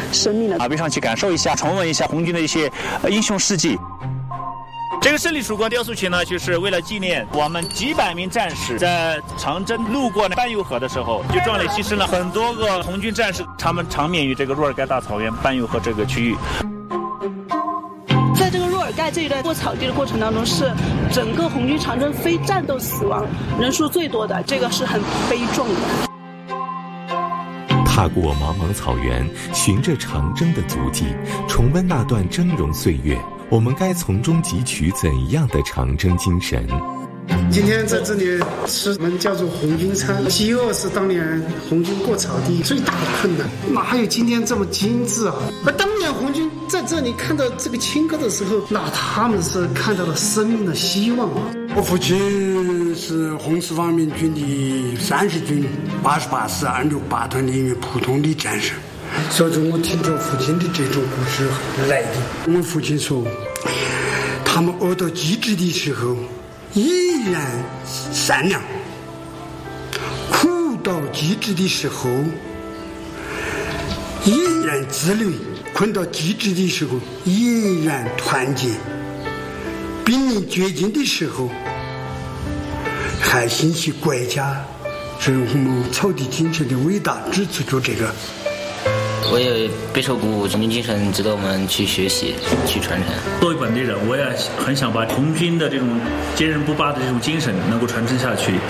生命的。 马背上去感受一下，重温一下红军的一些英雄事迹。这个胜利曙光雕塑群呢，就是为了纪念我们几百名战士在长征路过半右河的时候，就壮烈牺牲了很多个红军战士，他们长眠于这个若尔盖大草原半右河这个区域。 在这个若尔盖这一带过草地的过程当中，是整个红军长征非战斗死亡人数最多的，这个是很悲壮的。 踏过茫茫草原，循着长征的足迹，重温那段峥嵘岁月，我们该从中汲取怎样的长征精神？ 今天在这里吃我们叫做红军餐，饥饿是当年红军过草地最大的困难，哪有今天这么精致啊？而当年红军在这里看到这个青稞的时候，那他们是看到了生命的希望啊！ 我父亲是红四方面军的30军88师268团的一名普通的战士，所以我听着父亲的这种故事来的。我们父亲说，他们饿到极致的时候依然善良，苦到极致的时候依然自律，困到极致的时候依然团结，濒临绝境的时候还欣喜国家，是我们草地精神的伟大之处。做这个我也备受鼓舞，红军精神值得我们去学习去传承。 作为本地人，我也很想把红军的这种坚韧不拔的这种精神能够传承下去。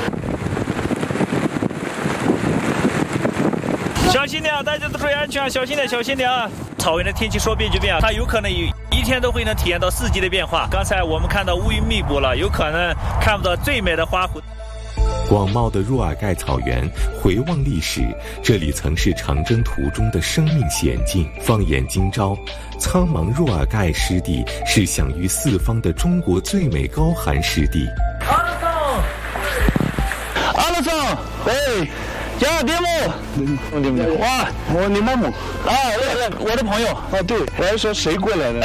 小心点啊，大家都注意安全啊，小心点，小心点啊！草原的天气说变就变啊，它有可能一天都会能体验到4季的变化。刚才我们看到乌云密布了，有可能看不到最美的花卉。 广袤的若尔盖草原，回望历史，这里曾是长征途中的生命险境。放眼今朝，苍茫若尔盖湿地是享誉四方的中国最美高寒湿地。 阿拉桑，喂，呀，别木，哇，你妈木啊，我的朋友啊，对，我还说谁过来的？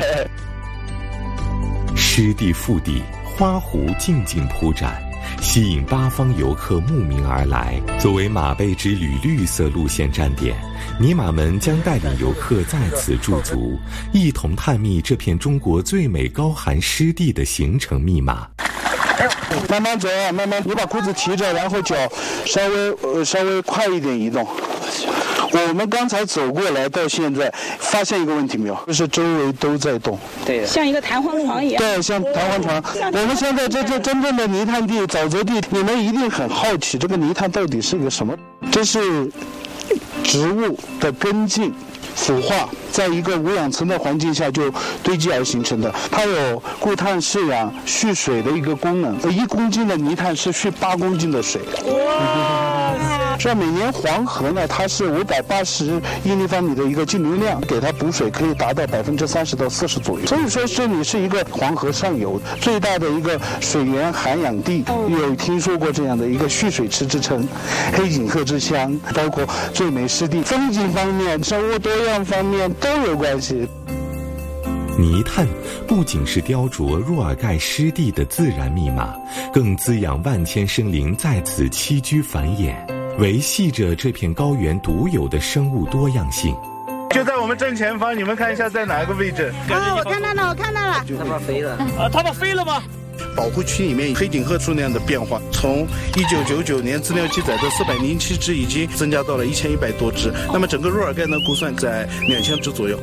湿地腹地，花湖静静铺展，吸引8方游客慕名而来。作为马背之旅绿色路线站点，尼玛们将带领游客在此驻足，一同探秘这片中国最美高寒湿地的行程密码。 慢慢走，慢慢，你把裤子提着，然后脚稍微快一点移动。我们刚才走过来到现在，发现一个问题没有？就是周围都在动， 对， 像一个弹簧床一样。 对，像弹簧床。我们现在这真正的泥炭地、沼泽地，你们一定很好奇，这个泥炭到底是个什么？这是植物的根茎腐化，在一个无氧层的环境下就堆积而形成的。它有固碳释氧、蓄水的一个功能。1公斤的泥炭是蓄8公斤的水。像每年黄河呢，它是580亿立方米的一个净流量，给它补水可以达到30%到40%左右。所以说这里是一个黄河上游最大的一个水源涵养地，有听说过这样的一个蓄水池之称，黑颈鹤之乡，包括最美湿地，风景方面、生物多样方面都有关系。 泥炭不仅是雕琢若尔盖湿地的自然密码，更滋养万千生灵在此栖居繁衍，维系着这片高原独有的生物多样性。 就在我们正前方，你们看一下在哪个位置？ 我看到了， 它们飞了啊，它们飞了吗？ 保护区里面黑颈鹤数量的变化，从1999年资料记载的407只已经增加到了1100多只。那么整个若尔盖呢，估算在2000只左右。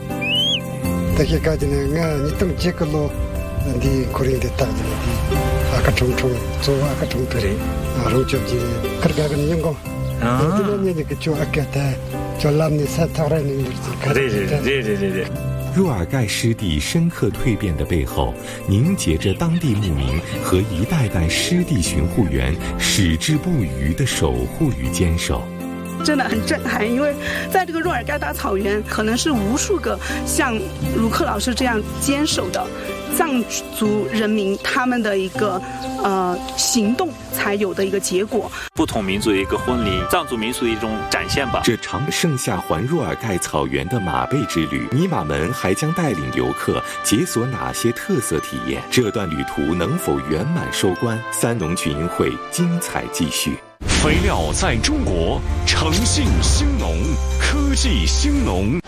여기까지는 똥찌글로 네 고리에 따라서 아까 총총 저 아까 총들이 아롱쪽지 그렇게 하는 연공 어디는 이제 저 아까다 전람니 사타라는 对。若尔盖湿地深刻蜕变的背后，凝结着当地牧民和一代代湿地巡护员矢志不渝的守护与坚守。 真的很震撼，因为在这个若尔盖大草原，可能是无数个像卢克老师这样坚守的藏族人民他们的一个行动才有的一个结果。 不同民族的一个婚礼，藏族民俗的一种展现吧。 这场盛夏环若尔盖草原的马背之旅，尼玛们还将带领游客解锁哪些特色体验？这段旅途能否圆满收官？三农群英会精彩继续。 肥料在中国，诚信兴农，科技兴农。